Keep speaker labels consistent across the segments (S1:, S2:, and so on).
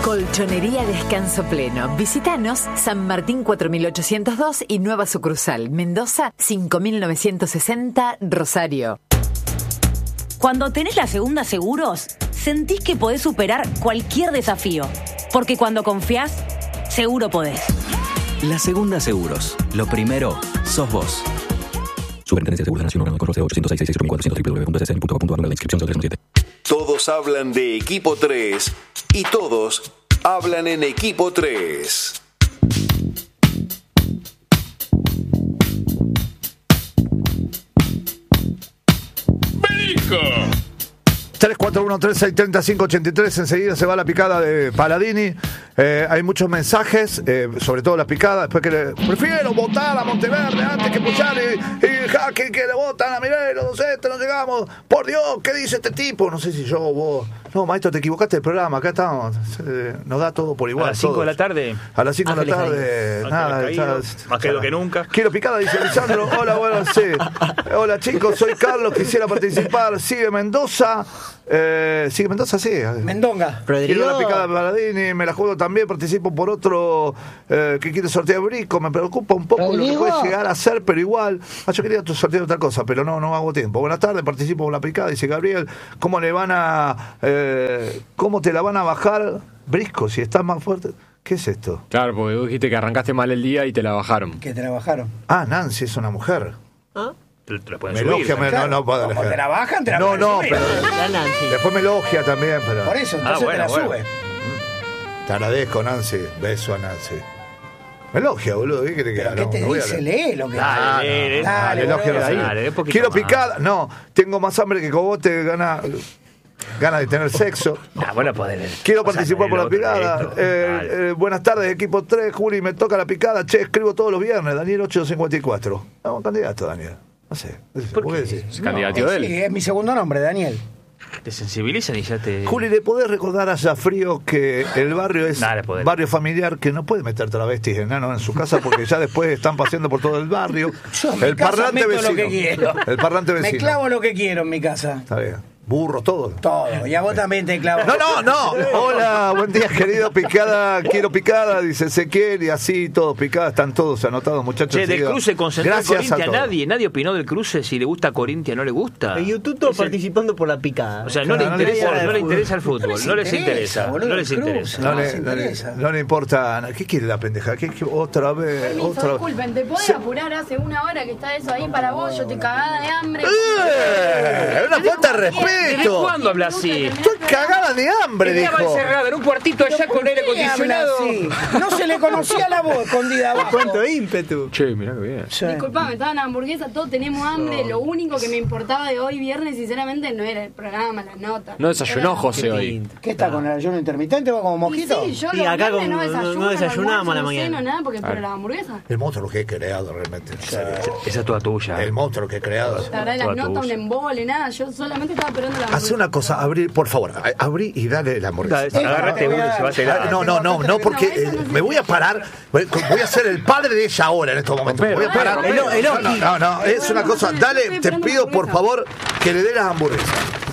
S1: Colchonería Descanso Pleno. Visítanos San Martín 4802 y Nueva Sucursal, Mendoza 5960, Rosario.
S2: Cuando tenés la Segunda Seguros, sentís que podés superar cualquier desafío. Porque cuando confiás, seguro podés.
S3: La Segunda Seguros. Lo primero, sos vos. Superintendencia de Seguros de la Nación, órgano de control 806 www.ssn.gov.ar, la inscripción del 2007.
S4: Todos hablan de Equipo 3 y todos hablan en Equipo 3.
S5: ¡México!
S6: 341-3630-583. Enseguida se va la picada de Paladini. Hay muchos mensajes, sobre todo la picada. Después que prefiero votar a Monteverde antes que Puchar y Jaque, que le votan a Mireiro, no llegamos. Por Dios, ¿qué dice este tipo? No sé si yo o vos. No, maestro, te equivocaste del programa. Acá estamos. Nos da todo por igual.
S7: A las 5 de la tarde.
S6: A las 5 de la tarde. Nada,
S7: más quedo que nunca.
S6: Quiero picada, dice Lisandro. Hola, bueno, sí. Hola, chicos, soy Carlos. Quisiera participar. Sigue Mendoza. Sigue Mendoza, sí.
S8: Mendonga.
S6: Quiero la picada de Paladini. Me la juego también. Participo por otro que quiere sortear Brico. Me preocupa un poco lo que puede llegar a ser, pero igual. Yo quería sortear otra cosa, pero no hago tiempo. Buenas tardes, participo por la picada, dice Gabriel. ¿Cómo le van a cómo te la van a bajar, Brisco, si estás más fuerte? ¿Qué es esto?
S9: Claro, porque vos dijiste que arrancaste mal el día y te la bajaron.
S8: Que te la bajaron.
S6: Ah, Nancy es una mujer.
S7: ¿Ah? Te la pueden
S6: me
S7: subir.
S6: elogia, no puedo
S8: dejar. Te la bajan, te la pueden subir.
S6: Pero después me elogia también, pero.
S8: Por eso, entonces te la sube.
S6: Te agradezco, Nancy. Beso a Nancy. Me elogia, boludo. ¿Qué querés que haga?
S8: ¿Qué te dice? Lee lo que
S6: dale, elogia ahí. Quiero picada. No, tengo más hambre que cogote, ganas de tener sexo.
S7: Bueno, poder.
S6: Quiero participar por la picada. Buenas tardes, Equipo 3. Juli, me toca la picada. Che, escribo todos los viernes. Daniel 854. No, candidato, Daniel. No sé.
S7: ¿Por qué decís?
S9: ¿Es candidato de él?
S8: Sí, es mi segundo nombre, Daniel.
S7: Te sensibilizan y ya te...
S6: Juli, ¿le podés recordar a Zafrío que el barrio es barrio familiar, que no puede meter travestis enanos en su casa porque ya después están paseando por todo el barrio?
S8: El parlante vecino. Lo que quiero.
S6: El parlante vecino.
S8: Me clavo lo que quiero en mi casa.
S6: Está bien. Burro, todo.
S8: Todo. Y a vos también te clavo.
S6: No. Hola, buen día, querido. Picada, quiero picada, dice Ezequiel, y así todos picadas, están todos anotados, muchachos.
S7: Che, del cruce con Central Corintia, nadie opinó del cruce, si le gusta a Corintia, no le gusta.
S10: En YouTube todos participando por la picada.
S7: O sea, no le interesa el fútbol, no les interesa. No les interesa.
S6: No le importa. ¿Qué quiere la pendeja? ¿Qué otra vez?
S11: Disculpen, ¿te podés apurar? Hace una hora que está eso ahí para vos, yo estoy cagada de hambre.
S6: Una falta de respeto.
S7: ¿Desde cuándo habla así?
S6: Estoy cagada de hambre, dijo.
S7: Estaba encerrada en un cuartito allá con aire acondicionado.
S8: No se le conocía la voz escondida abajo.
S10: Cuánto ímpetu.
S9: Che, mirá que bien.
S11: Disculpame, estaban hamburguesas, todos tenemos hambre. Lo único que me importaba de hoy viernes, sinceramente, no era el programa, las notas.
S9: No desayunó José hoy.
S8: ¿Qué está con el ayuno intermitente o como mosquito?
S11: Sí, yo
S10: acá
S11: no
S10: desayunamos a la mañana.
S11: No ceno nada porque por las hamburguesas.
S6: El monstruo que he creado realmente.
S7: Esa es toda tuya.
S6: El monstruo que he creado.
S11: La verdad, las notas, un embole, nada. Yo solamente estaba esperando la hamburguesa.
S6: Hace una cosa, abrí, por favor, abrí y dale la hamburguesa.
S7: Agárrate uno y se va a cegar.
S6: No, porque me voy a parar. Voy a ser el padre de ella ahora en estos momentos. Voy a parar. No, es una cosa. Dale, te pido por favor que le dé las hamburguesas.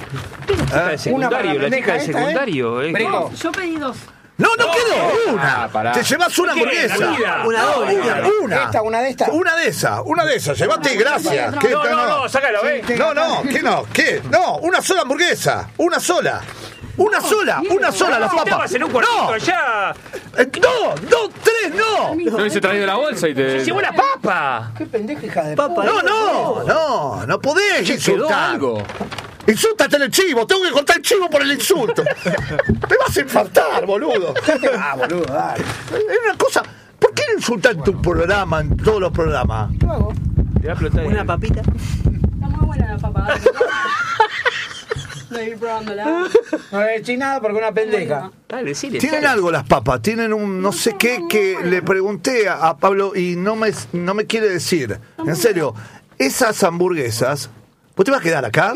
S7: La chica de secundario.
S11: Yo pedí 2.
S6: No quedó una. Te llevas una hamburguesa.
S10: Una doble.
S8: Una de estas.
S6: Una de esas. Llévate, gracias.
S7: No, sácalo,
S6: ¿Qué? No, una sola hamburguesa. Una sola, la papa.
S7: Estabas en un cuartito ya.
S6: No, 3, no.
S9: No hubiese traído la bolsa y te...
S7: ¡Se llevó la papa!
S8: ¡Qué pendeja hija de
S10: papa!
S6: No podés insultar.
S9: Algo.
S6: Insúltate en el chivo, tengo que cortar el chivo por el insulto. Me vas a infartar, boludo.
S8: Boludo, dale.
S6: Es una cosa. ¿Por qué no insultar en tu programa, en todos los programas?
S8: ¿Qué hago?
S7: Te va a explotar.
S10: Una papita.
S11: Está muy buena la papa. No ir probándola.
S8: No le eché nada porque una pendeja.
S7: Dale, decile.
S6: Tienen algo las papas, tienen un no sé qué que le pregunté a Pablo y no me quiere decir. En serio, esas hamburguesas. ¿Vos te vas a quedar acá?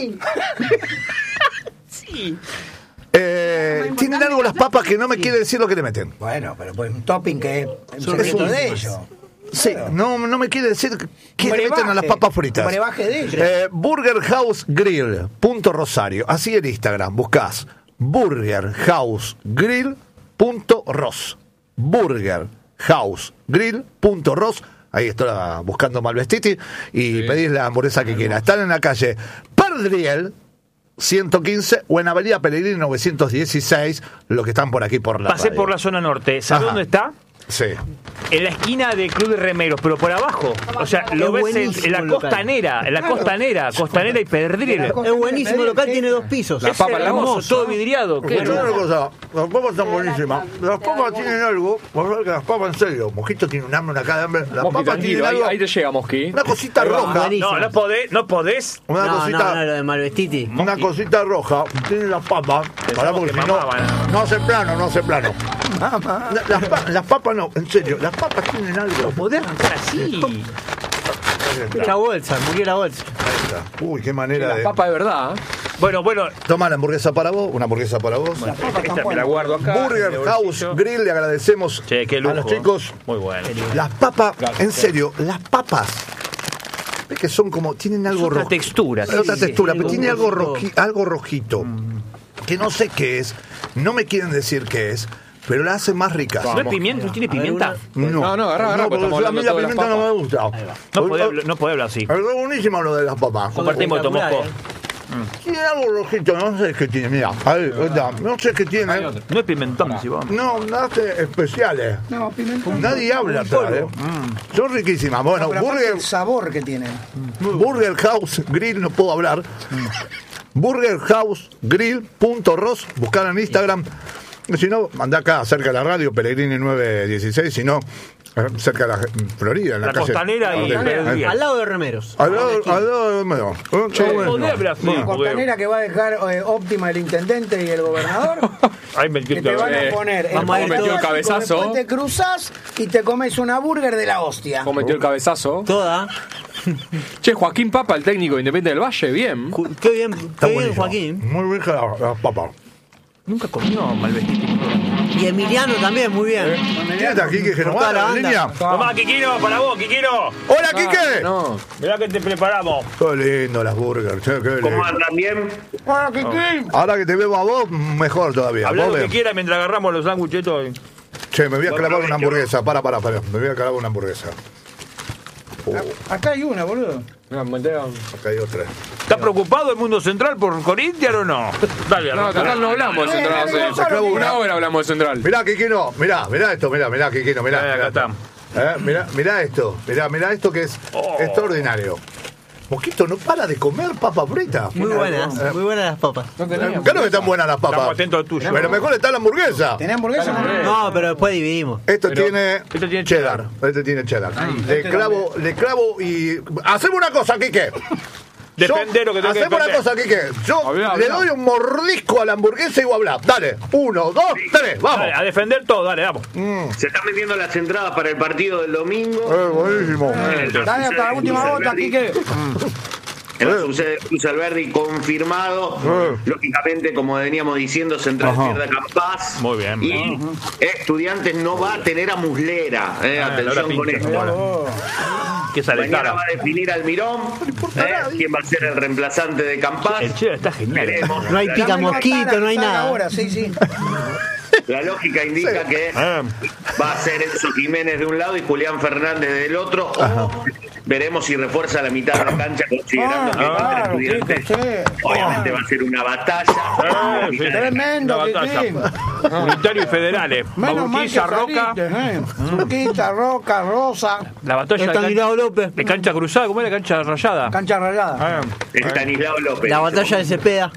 S7: Sí.
S6: Tienen algo las papas que no me quiere decir lo que le meten.
S8: Bueno, pero pues un topping que es un secreto de ellos.
S6: Sí, no me quiere decir qué le meten a las papas fritas.
S8: Brebaje de ellos.
S6: Burger House Grill, Rosario. Así en Instagram, buscás Burger House Grill, burgerhousegrill.ros. burgerhousegrill.ros. Ahí está buscando Malvestiti y pedís la hamburguesa que quieras. Están en la calle Perdriel 115 o en Avenida Pellegrini 916, los que están por aquí por la
S7: Pasé
S6: radio.
S7: por la zona norte. ¿Sabes dónde está?
S6: Sí.
S7: En la esquina de Club de Remeros, pero por abajo. O sea, lo ves en la costanera, costanera y Perdriel.
S10: Es buenísimo local, tiene 2 pisos.
S7: Es hermoso, todo vidriado.
S6: Escuchame una cosa, las papas están buenísimas. Las papas tienen algo, vos sabés que las papas, en serio, Mosquito tiene un hambre, una cara de hambre. Las
S9: Mosqui,
S6: papas tienen
S9: tranquilo,
S6: algo,
S9: ahí te llega, Mosqui.
S6: una cosita roja.
S10: buenísimo.
S7: No podés.
S6: Una cosita,
S10: No, lo de Malvestiti.
S6: una cosita roja. Tiene las papas. Pará, porque
S7: que
S6: si no,
S7: mamaban.
S6: no hace plano. Las papas no, en serio, las papas tienen algo.
S7: Podés arrancar así.
S10: La bolsa, murió la bolsa.
S6: Uy, qué manera
S9: La
S6: de...
S9: papa de verdad.
S7: Bueno.
S6: Toma la hamburguesa para vos, una hamburguesa para vos.
S7: Esta me la guardo acá.
S6: Burger House Grill, le agradecemos
S7: Che, qué lujo.
S6: a los chicos.
S7: Muy bueno.
S6: Las papas, en serio, las papas. Es que son como, tienen algo
S7: otra
S6: rojo.
S7: textura.
S6: Es otra
S7: Sí,
S6: textura,
S7: sí,
S6: pero tiene algo,
S10: rojito.
S6: algo rojito. Que no sé qué es. No me quieren decir qué es, pero la hace más rica.
S7: ¿No es pimienta? ¿No tiene pimienta?
S6: No,
S9: agarrá,
S6: porque
S9: estamos
S6: a mí
S9: hablando
S6: la
S9: de las
S6: pimienta no me gusta.
S7: No podés hablar así.
S6: Es buenísimo lo de las papas.
S7: Compartimos esto, Mosco.
S6: Tiene algo rojito, no sé qué tiene, mira. Ahí está, no sé qué tiene.
S7: No es pimentón, si vos.
S6: No, hace especiales.
S8: No, pimentón.
S6: Nadie habla atrás, Son riquísimas. Bueno,
S8: Pero aparte
S6: Burger,
S8: el sabor que tiene.
S6: Burger House Grill, no puedo hablar. burgerhousegrill.ros, buscar en Instagram. Si no, anda acá, cerca de la radio, Pellegrini 916, si no, cerca de la Florida, en la
S7: La
S6: calle.
S7: costanera y Perdriel.
S10: Al lado de Remeros.
S6: Al lado de medio.
S7: Podés hablar así.
S8: La costanera que va a dejar óptima el intendente y el gobernador.
S7: Ahí me
S8: Que te van a poner el
S10: Vamos a ir
S8: pan
S10: todo.
S8: básico,
S9: Cabezazo.
S8: después te cruzás y te comes una burger de la hostia.
S9: Cometió el cabezazo.
S10: Toda.
S9: Che, Joaquín Papa, el técnico de Independiente del Valle, bien.
S10: Qué bien,
S6: Está
S10: qué bien,
S6: buenísimo.
S10: Joaquín.
S6: Muy rica las papas.
S7: Nunca comió Malvestiti.
S10: Y Emiliano también, muy bien.
S6: ¿Quién está aquí que
S10: Por toda la
S6: la
S10: banda.
S6: línea?
S7: Tomá, Quiquino, para vos, Quiquino.
S6: ¡Hola, Quique!
S9: No.
S7: Mirá que te preparamos.
S6: Qué lindo las burgers, che, qué lindo.
S12: ¿Cómo andan bien?
S8: Hola, Kiki.
S6: Ahora que te veo a vos, mejor todavía.
S7: Hablá
S6: Vos
S7: lo que
S6: ves.
S7: quiera mientras agarramos los sándwiches.
S6: Che, me voy a clavar una hamburguesa. Para. Me voy a clavar una hamburguesa.
S8: Acá hay una, boludo.
S6: Acá hay otra.
S7: ¿Está preocupado el mundo central por Corinthians o no? Dale,
S9: No, total no hablamos de Central hace una hora hablamos de Central.
S6: Mirá, Quiquino, mirá esto, mirá, Quiquino, mirá.
S7: Acá está.
S6: Mirá esto, mirá esto que es extraordinario. Mosquito no para de comer papas fritas.
S10: Muy buenas las papas.
S6: Claro que están buenas las papas.
S7: Estamos atentos al tuyo.
S6: Pero mejor está la hamburguesa.
S8: ¿Tenés hamburguesa?
S10: No, pero después dividimos.
S6: Esto tiene
S7: tiene
S6: cheddar. Este tiene cheddar. Le clavo y... Hacemos una cosa, Quique.
S7: Depende lo que tenga que
S6: Hacemos una
S7: depender.
S6: cosa, Quique. Yo
S9: Hablá.
S6: le doy un mordisco a la hamburguesa y voy a hablar. Dale. 1, 2, 3. Vamos.
S7: Dale, a defender todo, dale, vamos.
S12: Se están vendiendo las entradas para el partido del domingo.
S6: Buenísimo.
S8: Dale hasta la última gota, Kike.
S12: En la subsede de Cruz Alberdi confirmado. Lógicamente, como veníamos diciendo, Central pierde a Campás.
S7: Muy bien.
S12: Y Estudiantes no va a tener a Muslera. Atención con
S7: pinche,
S12: esto.
S7: Que sale
S12: Mañana
S7: cara.
S12: va a definir Almirón. ¿Quién va a ser el reemplazante de Campás?
S7: El cheddar está genial.
S12: Veremos.
S10: No hay pica mosquito, no hay nada.
S8: Ahora, sí.
S12: La lógica indica que va a ser Enzo Jiménez de un lado y Julián Fernández del otro. O veremos si refuerza la mitad de la cancha, considerando que contra Estudiantes obviamente va a ser una batalla.
S8: Tremendo, Kiki.
S7: Unitario y federales.
S8: Menos mal que
S7: Bautiza, Roca.
S8: Urquiza, Roca, Rosa.
S7: La batalla
S10: Estanislao López.
S7: de cancha cruzada. ¿Cómo era cancha rayada?
S8: Cancha rayada.
S12: Estanislao López.
S10: La batalla de Cepeda.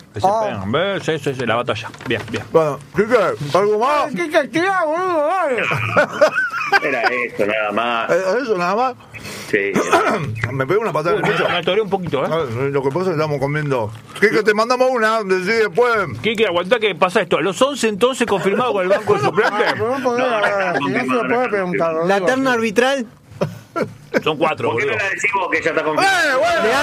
S7: Sí, la batalla. Bien.
S6: Bueno, Quique, ¿algo más?
S8: Kike, tirá, boludo, dale.
S12: Era eso, nada más.
S6: Eso nada más.
S12: Sí.
S6: Me pegó una patada en el pecho.
S7: Me atoré un poquito,
S6: Lo que pasa es que estamos comiendo. Quique, te mandamos una, decí después.
S7: Quique, aguantá que pasa esto. Los 11 entonces confirmados con el banco de suplentes.
S8: Pero no podés, si no se lo podés preguntar.
S10: La
S8: Rodrigo.
S10: terna arbitral.
S7: Son 4,
S12: ¿Por qué
S7: boludo.
S12: no la decimos que ya está confirmado?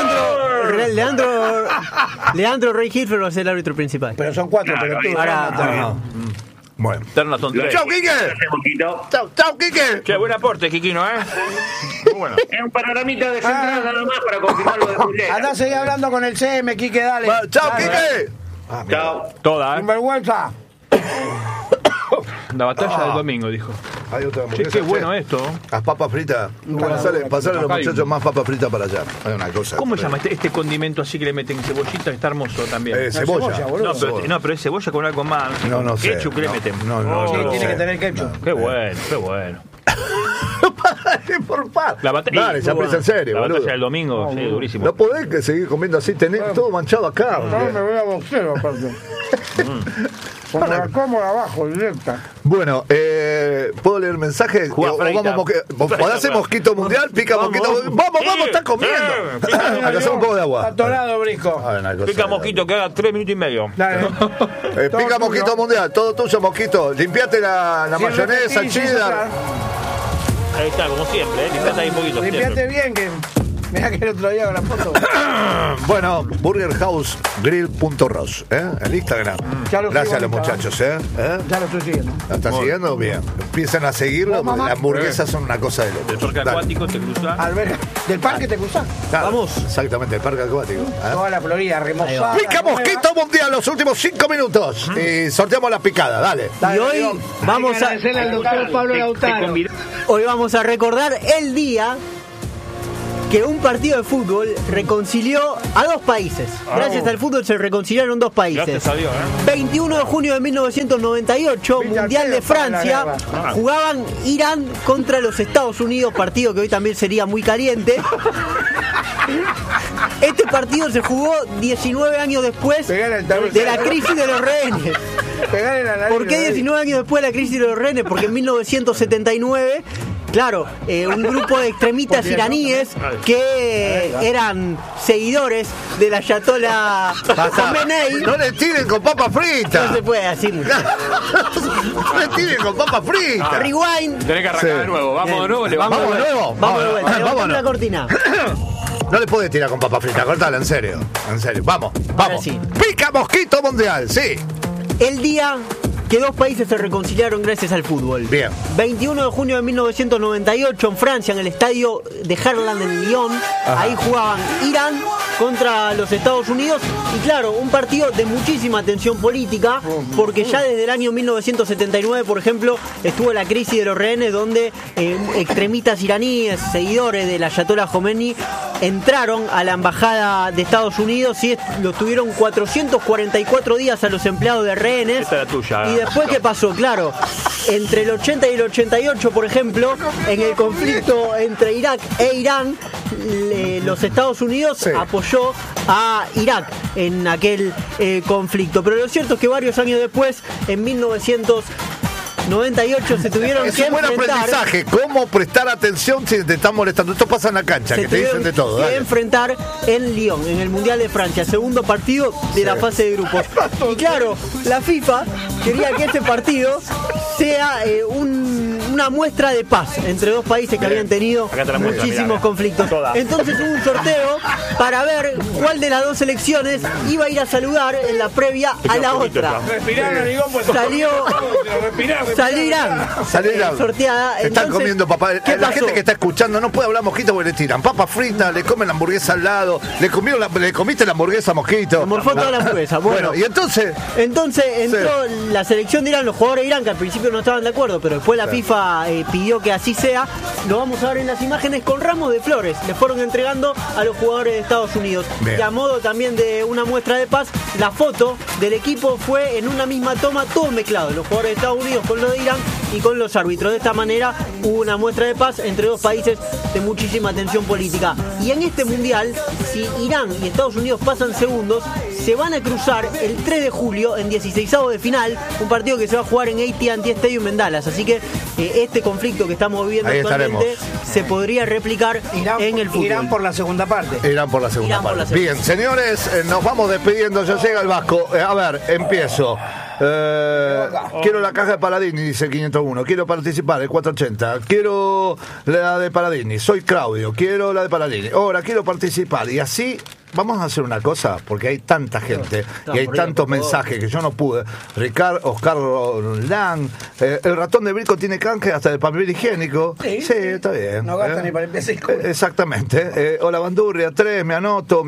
S10: Leandro Rey Hilfer va a ser el árbitro principal.
S8: Pero son 4, pero tú.
S10: Ahora,
S6: Bueno.
S7: Ternas son 3.
S6: Chau, Quique. Chau, Quique.
S7: Che, buen aporte, Quiquino, Muy bueno.
S12: Es un panoramita de Central nada más para confirmar lo de Muslera.
S8: Andá a seguir hablando con el CM, Kike, dale.
S6: Chau,
S8: Dale.
S6: Quique.
S12: Chao.
S7: Toda,
S8: Sinvergüenza.
S9: La batalla del domingo, dijo.
S6: Hay otra
S9: Che, qué bueno esto.
S6: Las papas fritas. Pasale a los muchachos más papas fritas para allá. Hay una cosa.
S7: ¿Cómo se llama este condimento así que le meten cebollita? Está hermoso también.
S6: Cebolla.
S7: No, pero es cebolla con algo más.
S6: No sé.
S7: Ketchup que le meten.
S8: Tiene que tener ketchup.
S7: Qué bueno.
S6: Por favor.
S7: Dale,
S6: se aprecia en serio,
S7: la
S6: boludo.
S7: batalla del domingo, sí, durísimo.
S6: No podés seguir comiendo así, tenés todo manchado acá.
S8: No, me voy a boxeo aparte. Como la como abajo, directa.
S6: Bueno, ¿puedo leer el mensaje? ¿Podés hacer mosquito mundial? Pica mosquito. Vamos, están comiendo. Acá hacemos un poco de agua.
S8: Atorado, Brisco.
S7: Pica mosquito, que haga 3 minutos y medio.
S8: Dale.
S6: Pica mosquito mundial, todo tuyo, mosquito. Limpiate la mayonesa, el cheddar.
S7: Ahí está, como siempre, limpiate ahí un poquito.
S8: Limpiate bien, que mirá que el otro día con la foto.
S6: Bueno, burgerhousegrill.ros, en Instagram. Gracias a los muchachos,
S8: Ya lo estoy siguiendo.
S6: ¿La estás siguiendo? Bien. Empiezan a seguirlo, porque las hamburguesas son una cosa de loco.
S7: Del parque acuático te cruzás.
S8: Del parque te cruzás.
S6: Claro, vamos. Exactamente, el parque acuático.
S8: Toda la Florida remozada.
S6: Pica mosquito mundial los últimos 5 minutos. Y sorteamos la picada, dale.
S10: Y hoy vamos a
S8: agradecerle al doctor Pablo Lautaro.
S10: Hoy vamos a recordar el día que un partido de fútbol reconcilió a dos países. Gracias al fútbol se reconciliaron dos países. 21 de junio de 1998, Mundial de Francia, jugaban Irán contra los Estados Unidos, partido que hoy también sería muy caliente. Este partido se jugó 19 años después de la crisis de los rehenes. ¿Por qué 19 años después de la crisis de los rehenes? Porque en 1979... Claro, un grupo de extremistas iraníes que eran seguidores de la ayatollah Khomeini.
S6: No le tiren con papas fritas.
S10: No se puede decir.
S6: No le tiren con papas fritas.
S10: Rewind.
S9: Tenés que arrancar de nuevo. Vamos de nuevo.
S6: Vamos de nuevo.
S10: Vamos la cortina.
S6: No le podés tirar con papas fritas, cortala, en serio. En serio. Vamos. Sí. Pica mosquito mundial, sí.
S10: El día que dos países se reconciliaron gracias al fútbol.
S6: Bien.
S10: 21 de junio de 1998 en Francia, en el estadio de Herland en Lyon. Ajá. Ahí jugaban Irán contra los Estados Unidos. Y claro, un partido de muchísima tensión política, porque ya desde el año 1979, por ejemplo, estuvo la crisis de los rehenes, donde extremistas iraníes, seguidores del ayatollah Khomeini, entraron a la embajada de Estados Unidos y lo tuvieron 444 días a los empleados de rehenes.
S7: Esta era tuya.
S10: Y después, ¿qué pasó? Claro, entre el 80 y el 88, por ejemplo, en el conflicto entre Irak e Irán, los Estados Unidos apoyó a Irak en aquel conflicto. Pero lo cierto es que varios años después, en 1998, se tuvieron que enfrentar.
S6: Es un buen aprendizaje. ¿Cómo prestar atención si te están molestando? Esto pasa en la cancha, que te dicen de todo.
S10: Se enfrentar en Lyon, en el Mundial de Francia, segundo partido de la fase de grupos. Y claro, la FIFA quería que este partido sea una muestra de paz entre dos países que habían tenido muchísimos conflictos. Entonces hubo un sorteo para ver cuál de las dos selecciones iba a ir a saludar en la previa a la otra. Salió Irán. Sorteada.
S6: Están comiendo papá. La gente que está escuchando no puede hablar mosquito porque le tiran papas fritas, le comen la hamburguesa al lado, le comiste la hamburguesa mosquito.
S10: Morfó toda la hamburguesa.
S6: Bueno, y entonces
S10: entró la selección de Irán, los jugadores de Irán, que al principio no estaban de acuerdo, pero después la FIFA pidió que así sea. Lo vamos a ver en las imágenes con ramos de flores. Le fueron entregando a los jugadores de Estados Unidos. Bien. Y a modo también de una muestra de paz, la foto del equipo fue en una misma toma, todo mezclado. Los jugadores de Estados Unidos con los de Irán y con los árbitros. De esta manera hubo una muestra de paz entre dos países de muchísima tensión política. Y en este mundial, si Irán y Estados Unidos pasan segundos, se van a cruzar el 3 de julio en 16avos de final, un partido que se va a jugar en AT&T Stadium en Dallas. Así que este conflicto que estamos viviendo actualmente se podría replicar en el fútbol.
S8: Irán por la segunda parte.
S6: Irán por la segunda parte. Bien, señores, nos vamos despidiendo. Ya llega el Vasco. A ver, empiezo. Quiero la caja de Paladini, dice el 501. Quiero participar, el 480. Quiero la de Paladini. Soy Claudio. Quiero la de Paladini. Ahora quiero participar. Y así vamos a hacer una cosa, porque hay tanta gente y hay tantos mensajes que yo no pude. Oscar Lang, el ratón de Brico tiene canje hasta de papel higiénico. Sí, está bien.
S8: No gasta ni para el PC.
S6: Exactamente. Hola Bandurria, 3, me anoto.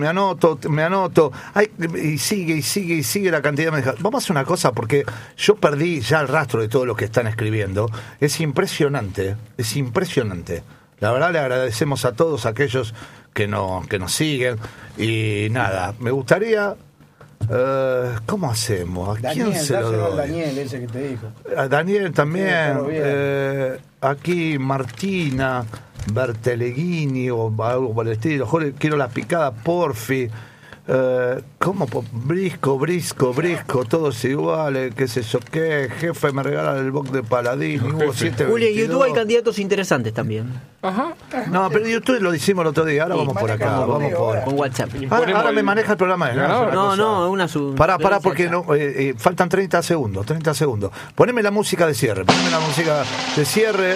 S6: Y sigue la cantidad de mensajes. Vamos a hacer una cosa, porque yo perdí ya el rastro de todo lo que están escribiendo. Es impresionante. La verdad, le agradecemos a todos aquellos que nos siguen. Y nada, me gustaría... ¿cómo hacemos? ¿A quién se lo doy?
S8: Daniel, ese que te dijo.
S6: A Daniel también. Aquí Martina Berteleghini o algo por el estilo. Jorge, quiero la picada, porfi. ¿Cómo? Brisco, todos iguales, qué sé yo qué. Jefe, me regala el box de Paladín. Hubo 7.
S10: Julio, en YouTube hay candidatos interesantes también.
S8: Ajá.
S6: No, pero YouTube lo hicimos el otro día. Ahora vamos por acá. Vamos con
S10: WhatsApp.
S6: Ahora me maneja el programa.
S10: No, una
S6: Pará, porque no, faltan 30 segundos. Poneme la música de cierre. Poneme la música de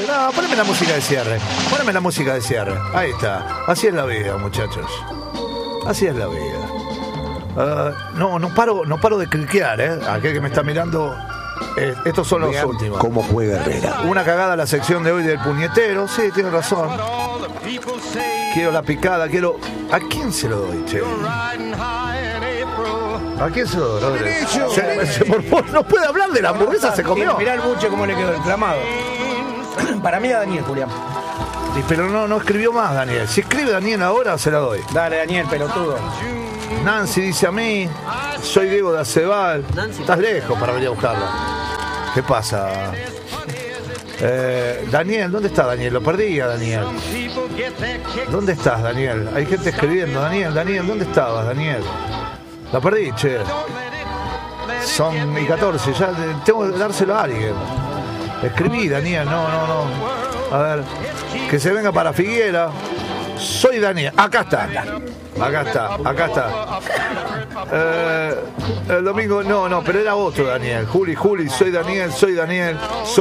S6: cierre. Ahí está. Así es la vida, muchachos. Así es la vida. No paro de cliquear, Aquel que me está mirando, estos son los últimos.
S4: ¿Cómo juega Herrera?
S6: Una cagada la sección de hoy del puñetero. Sí, tiene razón. Quiero la picada, ¿a quién se lo doy, che? ¿A quién se lo doy? Por favor, no puede hablar de la hamburguesa, se comió.
S8: Mirá el buche cómo le quedó el clamado. Para mí a Daniel, Julián.
S6: Pero no escribió más, Daniel. Si escribe Daniel ahora, se la doy.
S8: Dale, Daniel, pelotudo.
S6: Nancy dice a mí, soy Diego de Acebal. Estás lejos para venir a buscarla. ¿Qué pasa? Daniel, ¿dónde está Daniel? Lo perdí a Daniel. ¿Dónde estás, Daniel? Hay gente escribiendo. Daniel, ¿dónde estabas, Daniel? La perdí, che. Son y 14, ya tengo que dárselo a alguien. Escribí, Daniel, no. A ver, que se venga para Figuera. Soy Daniel. Acá está. El domingo, no, pero era otro Daniel. Juli, soy Daniel.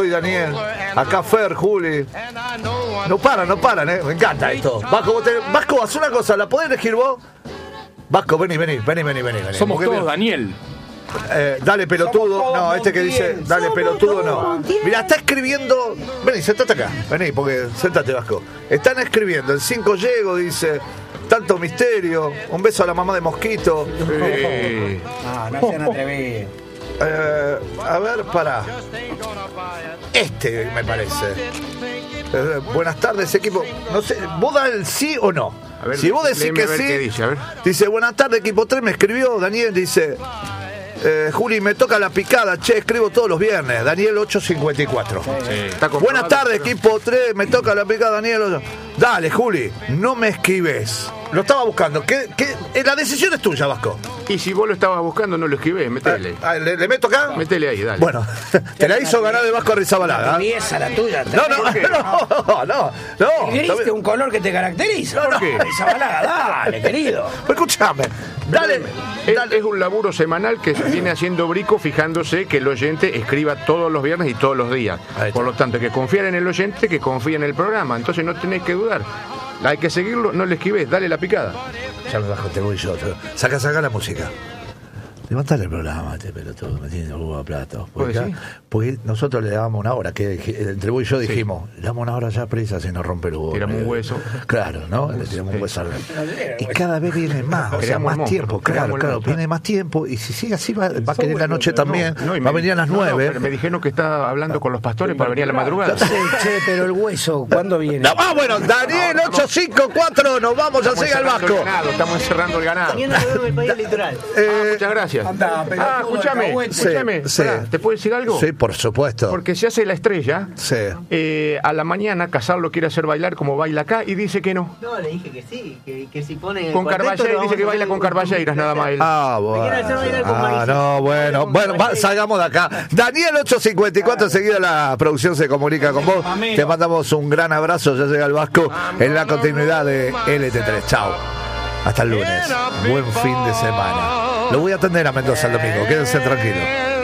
S6: Acá Fer, Juli. No paran, me encanta esto. Vasco, haz una cosa, ¿la podés elegir vos? Vasco, vení.
S9: Somos todos Daniel.
S6: Dale pelotudo, no, este que dice dale pelotudo no. Mira, está escribiendo. Vení, sentate acá. Vení, porque sentate, Vasco. Están escribiendo, el 5 llego, dice. Tanto misterio. Un beso a la mamá de Mosquito.
S8: No sean atrevidos.
S6: A ver, pará. Este me parece. Buenas tardes, equipo. No sé, ¿vos da el sí o no?
S13: A ver,
S6: si vos decís que sí, dice buenas tardes, equipo 3, me escribió Daniel, dice Juli, me toca la picada, che, escribo todos los viernes. Daniel 854. Buenas tardes, equipo 3, me toca la picada, Daniel. Dale, Juli, no me escribes. Lo estaba buscando. La decisión es tuya, Vasco.
S13: Y si vos lo estabas buscando, no lo escribés, metele.
S6: ¿Le meto acá?
S13: Metele ahí, dale.
S6: Bueno, te la hizo ganar de Vasco Arrizabalaga.
S8: Y esa la tuya.
S6: No.
S8: Griste un color que te caracteriza.
S13: ¿Por qué?
S8: Arrizabalaga, dale, querido.
S6: Escúchame. Dale.
S13: Es un laburo semanal que se viene haciendo Brico, fijándose que el oyente escriba todos los viernes y todos los días. Por lo tanto, hay que confiar en el oyente, que confíe en el programa. Entonces no tenés que dudar. Hay que seguirlo, no le esquives, dale la picada.
S6: Ya me bajo, te voy yo. Saca la música. Levantale el programa, pelotudo, me tiene el huevo a plato. Porque nosotros le dábamos una hora, que entre vos y yo dijimos, le damos una hora ya prisa si nos rompe el huevo.
S13: Tiramos un hueso.
S6: Claro, ¿no? Le tiramos un hueso al y cada vez viene más, o sea, más tiempo. Claro, viene más tiempo. Y si sigue así, va a querer la noche también. Va a venir a las 9.
S13: Pero me dijeron que está hablando con los pastores para venir a la madrugada.
S8: Che, pero el hueso, ¿cuándo viene?
S6: Bueno, Daniel 854, nos vamos a seguir al Vasco.
S13: Estamos encerrando el ganado.
S10: Mañana nos vemos en el país litoral.
S13: Muchas gracias. Escúchame. ¿Te puedo decir algo?
S6: Sí, por supuesto.
S13: Porque se hace la estrella.
S6: Sí.
S13: A la mañana Casar lo quiere hacer bailar como baila acá y dice que no.
S10: No, le dije que sí, que si pone.
S13: Con Carballeiras, dice que baila con Carballeiras nada más él.
S6: Bueno, salgamos de acá. Daniel 854, enseguida la producción se comunica con vos. Te mandamos un gran abrazo, ya llega el Vasco en la continuidad de LT3. Chao. Hasta el lunes. Buen fin de semana. Lo voy a atender a Mendoza el domingo. Quédense tranquilos.